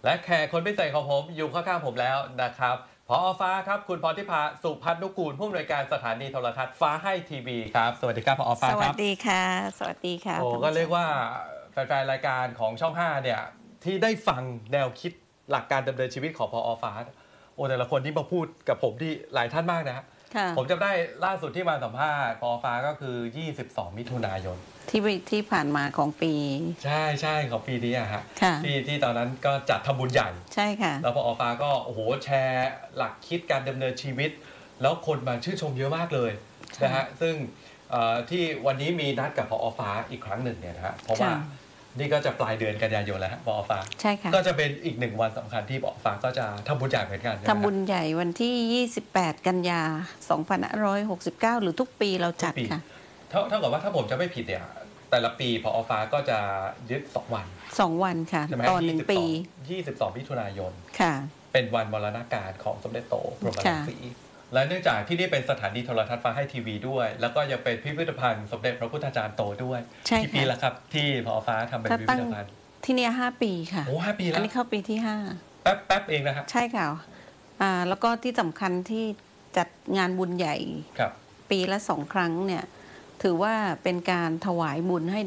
และแขกคนพิเศษของผมอยู่ข้างๆผมแล้วนะครับผอ.ฟ้าครับคุณพรทิพาสุพัฒนุกูลผู้อำนวยการสถานีโทรทัศน์ฟ้าให้ทีวีครับสวัสดีครับผอ.ฟ้าครับสวัสดีค่ะสวัสดีค่ะโอ้ก็เรียกว่าแฟนๆรายการของช่อง5เนี่ยที่ได้ฟังแนวคิดหลักการดำเนินชีวิตของผอ.ฟ้าโอ้แต่ละคนที่มาพูดกับผมที่หลายท่านมากนะผมจำได้ล่าสุดที่มาสัมภาษณ์ผอ.ฟ้าก็คือ22มิถุนายนที่ผ่านมาของปีใช่ของปีนี้อะฮะที่ตอนนั้นก็จัดทำบุญใหญ่ใช่ค่ะแล้วผอ.ฟ้าก็โอ้โหแชร์หลักคิดการดำเนินชีวิตแล้วคนมาชื่นชมเยอะมากเลยนะฮะซึ่งที่วันนี้มีนัดกับผอ.ฟ้าอีกครั้งหนึ่งเนี่ยนะฮะเพราะว่านี่ก็จะปลายเดือนกันยายนแล้วฮะผอ.ฟ้าใช่ค่ะก็จะเป็นอีก1วันสำคัญที่ผอ.ฟ้าก็จะทำบุญใหญ่เหมือนกันทำบุญใหญ่วันที่28กันยา2569หรือทุกปีเราจัดค่ะเท่ากับว่าถ้าผมจะไม่ผิดเนี่ยแต่ละปีผอ.ฟ้าก็จะยึด2วัน 2วันค่ะตอน1ปี 22มิถุนายนค่ะเป็นวันมรณกาลของสมเด็จโตพรหมรังสีและเนื่องจากที่นี่เป็นสถานีโทรทัศน์ฟ้าให้ทีวีด้วยแล้วก็ยังเป็นพิพิธภัณฑ์สมเด็จพระพุทธจารย์โตด้วยกี่ปีแล้วครับที่ผอ.ฟ้าทำเป็นพิพิธภัณฑ์ที่นี่5ปีค่ะโอ้5ปีแล้วอันนี้เข้าปีที่5 แป๊บเองนะครับใช่ค่ะแล้วก็ที่สำคัญที่จัดงานบุญใหญ่ปีละ2ครั้งเนี่ยถือว่าเป็นการถวายบุญให้